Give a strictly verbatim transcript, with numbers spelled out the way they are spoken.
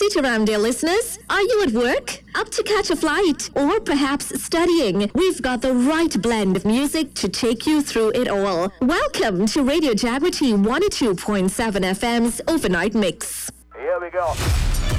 right around, dear listeners. Are you at work? Up to catch a flight? Or perhaps studying? We've got the right blend of music to take you through it all. Welcome to Radio Jagriti one oh two point seven F M's Overnight Mix. Here we go.